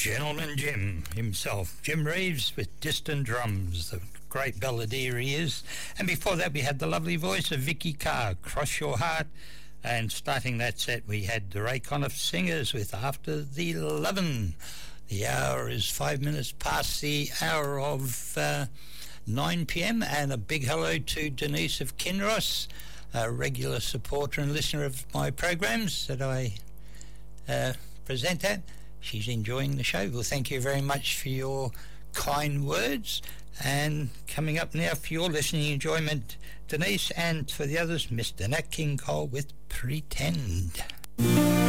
Gentleman Jim himself, Jim Reeves with Distant Drums, the great balladeer he is. And before that we had the lovely voice of Vicky Carr, Cross Your Heart. And starting that set we had the Ray Conniff Singers with After the 11. The hour is 5 minutes past the hour of 9 p.m. and a big hello to Denise of Kinross, a regular supporter and listener of my programs that I present at. She's enjoying the show. Well, thank you very much for your kind words. And coming up now for your listening enjoyment, Denise, and for the others, Mr. Nat King Cole with Pretend.